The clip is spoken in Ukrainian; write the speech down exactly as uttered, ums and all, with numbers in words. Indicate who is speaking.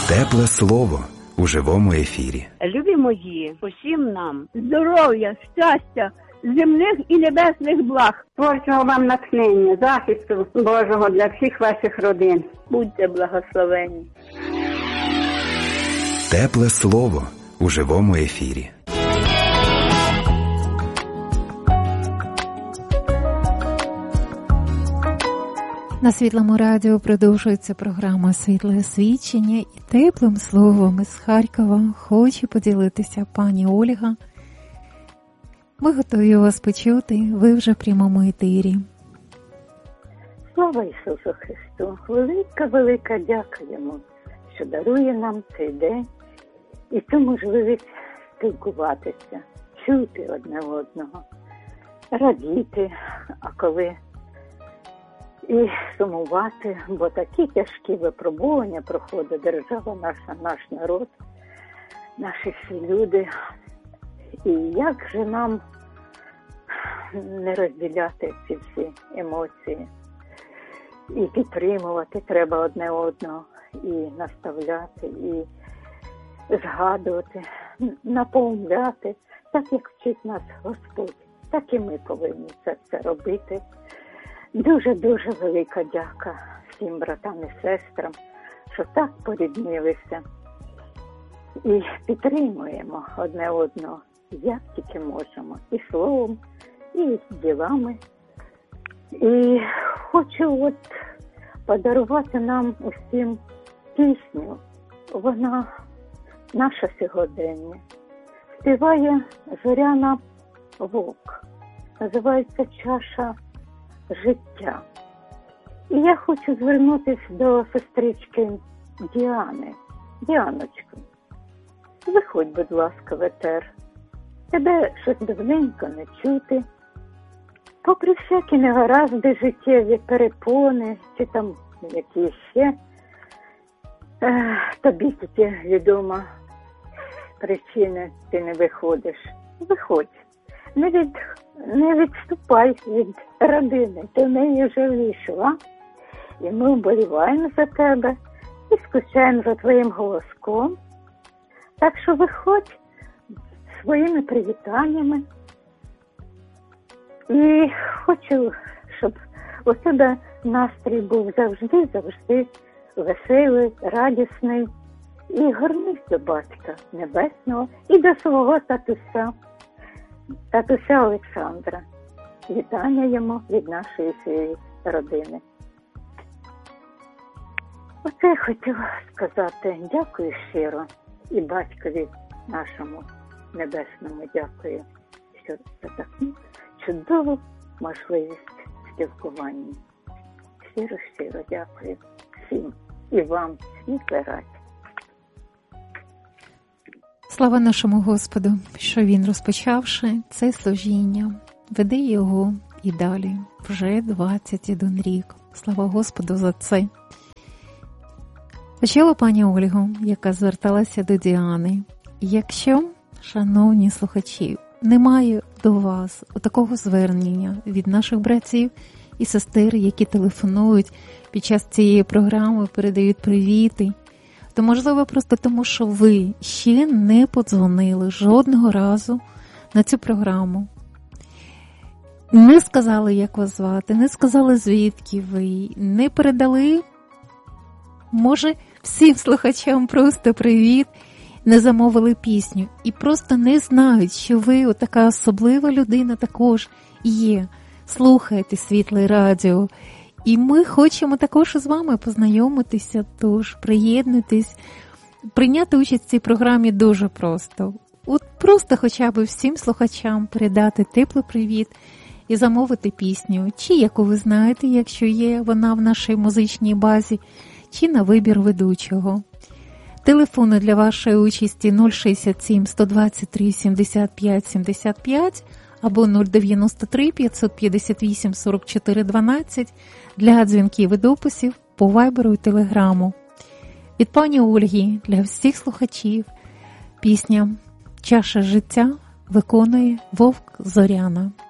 Speaker 1: Тепле слово у живому ефірі.
Speaker 2: Любі мої, усім нам
Speaker 3: здоров'я, щастя, земних і небесних благ.
Speaker 4: Творчого вам натхнення, захисту Божого для всіх ваших родин.
Speaker 3: Будьте благословені.
Speaker 1: Тепле слово у живому ефірі.
Speaker 5: На Світлому радіо продовжується програма «Світле свідчення» і теплим словом із Харкова хоче поділитися пані Ольга. Ми готові вас почути, ви вже в прямому етері.
Speaker 6: Слава Ісусу Христу! Велика-велика дяка Йому, що дарує нам цей день і цю можливість спілкуватися, чути одне одного, радіти, а коли і сумувати, бо такі тяжкі випробування проходить держава наша, наш народ, наші всі люди. І як же нам не розділяти ці всі емоції? І підтримувати треба одне одного, і наставляти, і згадувати, наповняти, так як вчить нас Господь, так і ми повинні це все робити. Дуже-дуже велика дяка всім братам і сестрам, що так поріднилися і підтримуємо одне одного, як тільки можемо, і словом, і ділами. І хочу от подарувати нам усім пісню. Вона наша сьогодення. Співає Зоряна Вовк. Називається «Чаша життя». І я хочу звернутися до сестрички Діани. Діаночко, виходь, будь ласка, в етер. Тебе щось давненько не чути. Попри всякі негаразди життєві перепони, чи там які ще, е, тобі тільки відома причина, ти не виходиш. Виходь. Не, від, не відступай від родини, ти в неї вже війшла. І ми вболіваємо за тебе і скучаємо за твоїм голоском. Так що виходь своїми привітаннями. І хочу, щоб у тебе настрій був завжди-завжди веселий, радісний і горнись до Батька Небесного і до свого татуся, татуся Олександра. Вітання йому від нашої всієї родини. Оце я хотіла сказати. Дякую щиро і батькові нашому небесному дякую, що за таку чудову можливість спілкування. Щиро-щиро дякую всім і вам, світле радіо.
Speaker 5: Слава нашому Господу, що Він, розпочавши це служіння, веде його і далі, вже двадцять один рік. Слава Господу за це. Почала пані Ольгу, яка зверталася до Діани. Якщо, шановні слухачі, немає до вас такого звернення від наших братів і сестер, які телефонують під час цієї програми, передають привіти, то, можливо, просто тому, що ви ще не подзвонили жодного разу на цю програму. Не сказали, як вас звати, не сказали, звідки ви, не передали, може, всім слухачам просто привіт, не замовили пісню і просто не знають, що ви отака особлива людина також є. Слухайте Світле радіо. І ми хочемо також з вами познайомитися, тож приєднуйтесь, прийняти участь в цій програмі дуже просто. От просто хоча б всім слухачам передати теплий привіт і замовити пісню, чи яку ви знаєте, якщо є вона в нашій музичній базі, чи на вибір ведучого. Телефони для вашої участі нуль шістдесят сім сто двадцять три сімдесят п'ять сімдесят п'ять або нуль дев'яносто три п'ятсот п'ятдесят вісім сорок чотири дванадцять для дзвінків і дописів по вайберу і телеграму. Від пані Ольги для всіх слухачів пісня «Чаша життя» виконує Вовк Зоряна.